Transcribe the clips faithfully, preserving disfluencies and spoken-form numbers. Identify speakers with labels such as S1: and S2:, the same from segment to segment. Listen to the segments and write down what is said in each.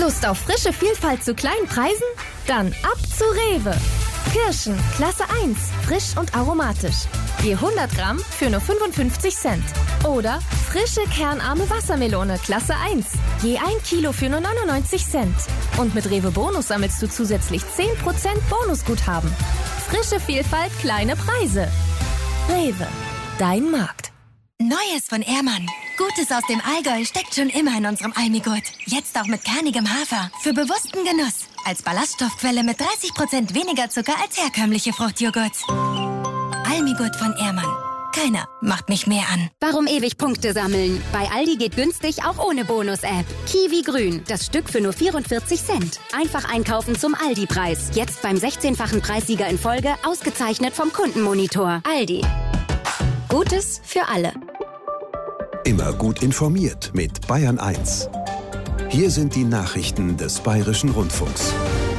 S1: Lust auf frische Vielfalt zu kleinen Preisen? Dann ab zu Rewe. Kirschen, Klasse eins, frisch und aromatisch. Je hundert Gramm für nur fünfundfünfzig Cent. Oder frische kernarme Wassermelone, Klasse eins. Je ein Kilo für nur neunundneunzig Cent. Und mit Rewe Bonus sammelst du zusätzlich zehn Prozent Bonusguthaben. Frische Vielfalt, kleine Preise. Rewe, dein Markt.
S2: Neues von Ehrmann. Gutes aus dem Allgäu steckt schon immer in unserem Almigurt. Jetzt auch mit kernigem Hafer. Für bewussten Genuss. Als Ballaststoffquelle mit dreißig Prozent weniger Zucker als herkömmliche Fruchtjoghurts. Almigurt von Ehrmann. Keiner macht mich mehr an.
S3: Warum ewig Punkte sammeln? Bei Aldi geht günstig auch ohne Bonus-App. Kiwi Grün, das Stück für nur vierundvierzig Cent. Einfach einkaufen zum Aldi-Preis. Jetzt beim sechzehnfachen Preissieger in Folge, ausgezeichnet vom Kundenmonitor. Aldi. Gutes für alle.
S4: Immer gut informiert mit Bayern eins. Hier sind die Nachrichten des Bayerischen Rundfunks.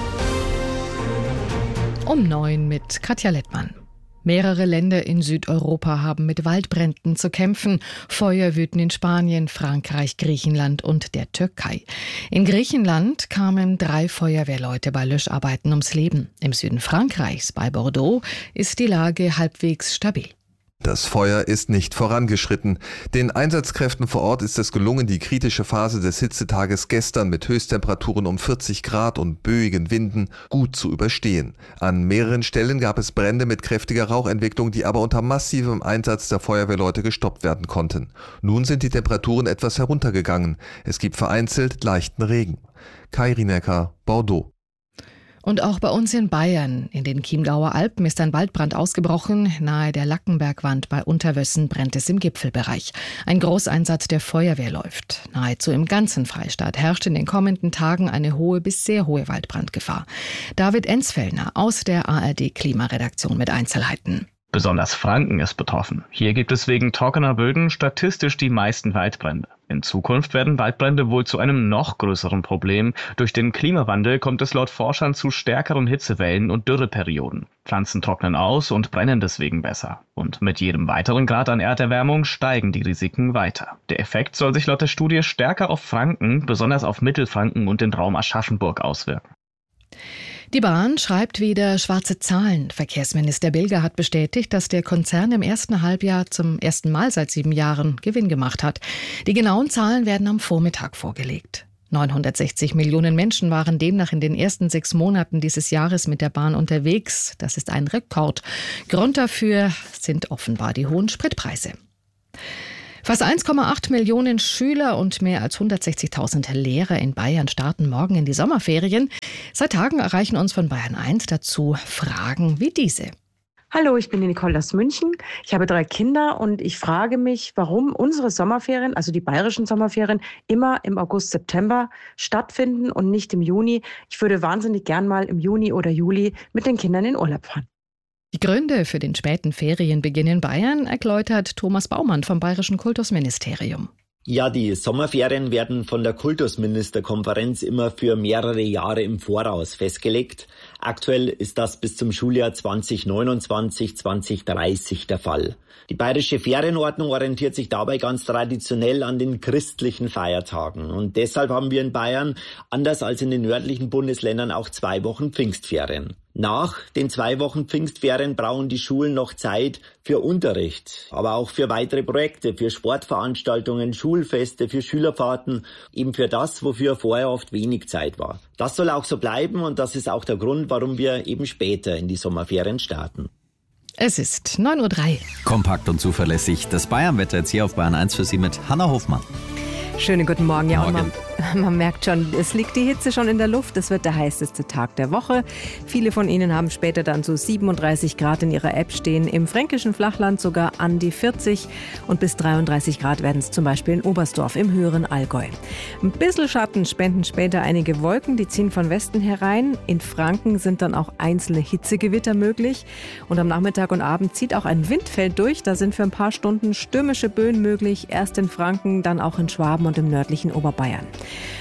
S5: Um neun mit Katja Lettmann. Mehrere Länder in Südeuropa haben mit Waldbränden zu kämpfen. Feuer wüten in Spanien, Frankreich, Griechenland und der Türkei. In Griechenland kamen drei Feuerwehrleute bei Löscharbeiten ums Leben. Im Süden Frankreichs, bei Bordeaux, ist die Lage halbwegs stabil.
S6: Das Feuer ist nicht vorangeschritten. Den Einsatzkräften vor Ort ist es gelungen, die kritische Phase des Hitzetages gestern mit Höchsttemperaturen um vierzig Grad und böigen Winden gut zu überstehen. An mehreren Stellen gab es Brände mit kräftiger Rauchentwicklung, die aber unter massivem Einsatz der Feuerwehrleute gestoppt werden konnten. Nun sind die Temperaturen etwas heruntergegangen. Es gibt vereinzelt leichten Regen. Kai Rienecker, Bordeaux.
S5: Und auch bei uns in Bayern, in den Chiemgauer Alpen, ist ein Waldbrand ausgebrochen. Nahe der Lackenbergwand bei Unterwössen brennt es im Gipfelbereich. Ein Großeinsatz der Feuerwehr läuft. Nahezu im ganzen Freistaat herrscht in den kommenden Tagen eine hohe bis sehr hohe Waldbrandgefahr. David Enzfellner aus der A R D-Klimaredaktion mit Einzelheiten.
S7: Besonders Franken ist betroffen. Hier gibt es wegen trockener Böden statistisch die meisten Waldbrände. In Zukunft werden Waldbrände wohl zu einem noch größeren Problem. Durch den Klimawandel kommt es laut Forschern zu stärkeren Hitzewellen und Dürreperioden. Pflanzen trocknen aus und brennen deswegen besser. Und mit jedem weiteren Grad an Erderwärmung steigen die Risiken weiter. Der Effekt soll sich laut der Studie stärker auf Franken, besonders auf Mittelfranken und den Raum Aschaffenburg auswirken.
S5: Die Bahn schreibt wieder schwarze Zahlen. Verkehrsminister Bilger hat bestätigt, dass der Konzern im ersten Halbjahr zum ersten Mal seit sieben Jahren Gewinn gemacht hat. Die genauen Zahlen werden am Vormittag vorgelegt. neunhundertsechzig Millionen Menschen waren demnach in den ersten sechs Monaten dieses Jahres mit der Bahn unterwegs. Das ist ein Rekord. Grund dafür sind offenbar die hohen Spritpreise. Fast eins Komma acht Millionen Schüler und mehr als hundertsechzigtausend Lehrer in Bayern starten morgen in die Sommerferien. Seit Tagen erreichen uns von Bayern eins dazu Fragen wie diese.
S8: Hallo, ich bin die Nicole aus München. Ich habe drei Kinder und ich frage mich, warum unsere Sommerferien, also die bayerischen Sommerferien, immer im August, September stattfinden und nicht im Juni. Ich würde wahnsinnig gern mal im Juni oder Juli mit den Kindern in Urlaub fahren.
S5: Die Gründe für den späten Ferienbeginn in Bayern erläutert Thomas Baumann vom Bayerischen Kultusministerium.
S9: Ja, die Sommerferien werden von der Kultusministerkonferenz immer für mehrere Jahre im Voraus festgelegt. Aktuell ist das bis zum Schuljahr zwanzig neunundzwanzig zwanzig dreißig der Fall. Die bayerische Ferienordnung orientiert sich dabei ganz traditionell an den christlichen Feiertagen. Und deshalb haben wir in Bayern, anders als in den nördlichen Bundesländern, auch zwei Wochen Pfingstferien. Nach den zwei Wochen Pfingstferien brauchen die Schulen noch Zeit für Unterricht, aber auch für weitere Projekte, für Sportveranstaltungen, Schulfeste, für Schülerfahrten, eben für das, wofür vorher oft wenig Zeit war. Das soll auch so bleiben und das ist auch der Grund, warum wir eben später in die Sommerferien starten.
S5: Es ist neun Uhr drei.
S10: Kompakt und zuverlässig. Das Bayernwetter jetzt hier auf Bayern eins für Sie mit Hanna Hofmann.
S11: Schönen guten Morgen. Ja,
S10: Morgen.
S11: Und man, man merkt schon, es liegt die Hitze schon in der Luft. Es wird der heißeste Tag der Woche. Viele von Ihnen haben später dann so siebenunddreißig Grad in ihrer App stehen. Im fränkischen Flachland sogar an die vierzig. Und bis dreiunddreißig Grad werden es zum Beispiel in Oberstdorf im höheren Allgäu. Ein bisschen Schatten spenden später einige Wolken. Die ziehen von Westen herein. In Franken sind dann auch einzelne Hitzegewitter möglich. Und am Nachmittag und Abend zieht auch ein Windfeld durch. Da sind für ein paar Stunden stürmische Böen möglich. Erst in Franken, dann auch in Schwaben und im nördlichen Oberbayern.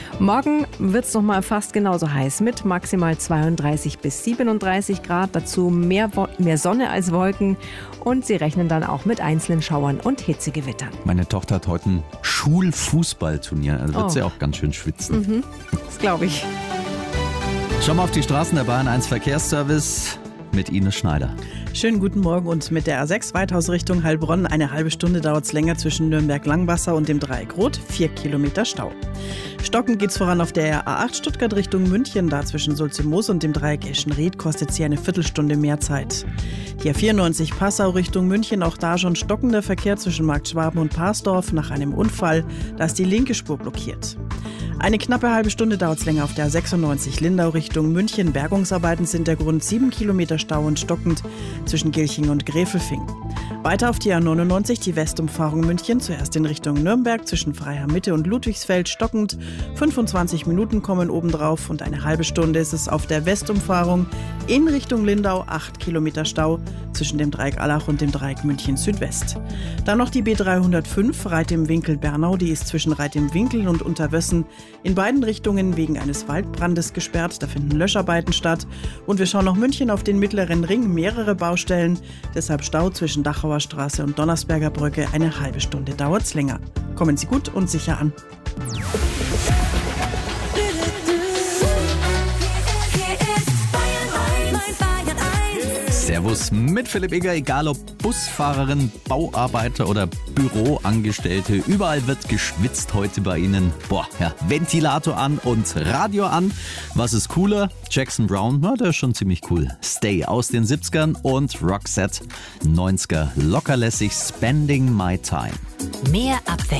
S11: Morgen wird es nochmal fast genauso heiß mit maximal zweiunddreißig bis siebenunddreißig Grad. Dazu mehr, Wo- mehr Sonne als Wolken. Und sie rechnen dann auch mit einzelnen Schauern und Hitzegewittern.
S10: Meine Tochter hat heute ein Schulfußballturnier. Da wird
S11: Oh.
S10: sie auch ganz schön schwitzen.
S11: Mhm, das glaube ich.
S10: Schauen wir auf die Straßen der Bayern eins Verkehrsservice mit Ines Schneider.
S12: Schönen guten Morgen und mit der A sechs Weithaus Richtung Heilbronn. Eine halbe Stunde dauert es länger zwischen Nürnberg-Langwasser und dem Dreieck Rot. Vier Kilometer Stau. Stockend geht's voran auf der A acht Stuttgart Richtung München. Da zwischen Sulzimoos und dem Dreieck Eschenried kostet sie eine Viertelstunde mehr Zeit. Die A vierundneunzig Passau Richtung München. Auch da schon stockender Verkehr zwischen Marktschwaben und Parsdorf nach einem Unfall. Da ist die linke Spur blockiert. Eine knappe halbe Stunde dauert es länger auf der A sechsundneunzig Lindau Richtung München. Bergungsarbeiten sind der Grund, sieben Kilometer Stau und stockend zwischen Gilching und Gräfelfing. Weiter auf die A neunundneunzig, die Westumfahrung München, zuerst in Richtung Nürnberg zwischen Freiham Mitte und Ludwigsfeld stockend. fünfundzwanzig Minuten kommen obendrauf und eine halbe Stunde ist es auf der Westumfahrung in Richtung Lindau, acht Kilometer Stau zwischen dem Dreieck Allach und dem Dreieck München Südwest. Dann noch die B dreihundertfünf, Reit im Winkel Bernau, die ist zwischen Reit im Winkel und Unterwössen in beiden Richtungen wegen eines Waldbrandes gesperrt. Da finden Löscharbeiten statt. Und wir schauen nach München auf den mittleren Ring, mehrere Baustellen, deshalb Stau zwischen Dachauer Straße und Donnersberger Brücke. Eine halbe Stunde dauert's länger. Kommen Sie gut und sicher an.
S10: Servus mit Philipp Egger, egal ob Busfahrerin, Bauarbeiter oder Büroangestellte. Überall wird geschwitzt heute bei Ihnen. Boah, ja, Ventilator an und Radio an. Was ist cooler? Jackson Brown, na, der ist schon ziemlich cool. Stay aus den siebzigern und Roxette neunziger. Lockerlässig Spending My Time.
S2: Mehr Abwechslung.